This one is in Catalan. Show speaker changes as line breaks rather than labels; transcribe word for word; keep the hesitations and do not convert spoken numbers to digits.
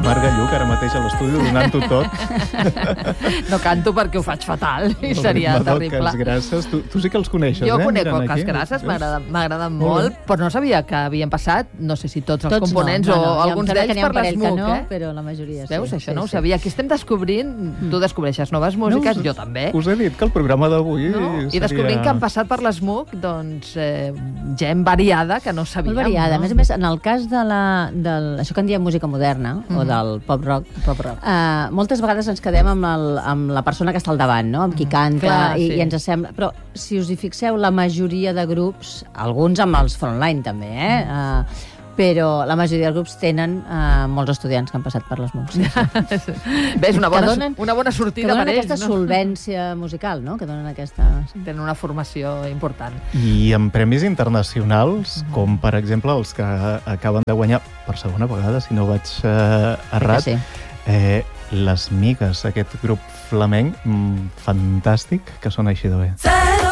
Marc Galluc, ara mateix a l'estudi, donant-ho tot.
No canto perquè ho faig fatal i seria terrible.
Cas Grasses, tu, tu sí que els coneixes,
jo
eh?
Jo conec
Mirant
Cas
aquí.
Grasses, m'agraden molt, però no sabia que havien passat, no sé si tots els
Tots
components
no, no,
o
no,
alguns d'ells per l'Smook,
no,
eh?
Però la majoria sí.
Veus, això
sí,
no ho
sí.
sabia. Aquí estem descobrint, tu descobreixes noves músiques,
No,
jo també.
Us he dit que el programa d'avui
No?
seria...
I descobrint que han passat per l'Smook, doncs, eh, gent variada que no sabíem.
Molt variada.
No?
A més a més, en el cas de la, del, això que en diem música moderna, mm. o del pop-rock,
Pop rock.
eh, moltes vegades ens quedem amb, el, amb la persona que està al davant, no? Amb qui canta,
Clar,
i,
sí.
i ens sembla... Però si us hi fixeu, la majoria de grups, alguns amb els frontline també, eh? eh però la majoria de grups tenen uh, molts estudiants que han passat per l'Smook. Sí, sí.
Ves, una bona,
donen,
una bona sortida per ells,
aquesta
no?
solvència musical, no? Que donen aquesta...
Tenen una formació important.
I amb premis internacionals, uh -huh. com per exemple els que acaben de guanyar per segona vegada, si no vaig uh, errat,
Sí, sí.
eh, Les Migues, aquest grup flamenc mm, fantàstic, que sona així de bé.